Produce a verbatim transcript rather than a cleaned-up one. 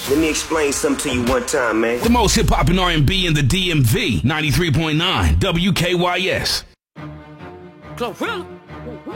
Let me explain something to you one time, man. The most hip-hop and R and B in the D M V, ninety-three point nine W K Y S. Glorilla.